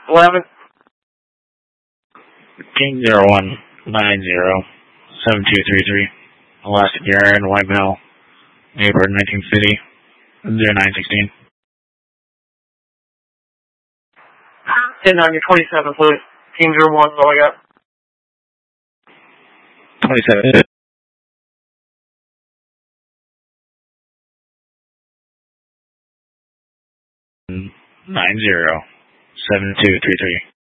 11. King 0190-7233. Elastic Yard, White Bell, neighborhood 19th City, 0916. 10 on your 27, please. Team 01 is all I got. 27. 90-7233.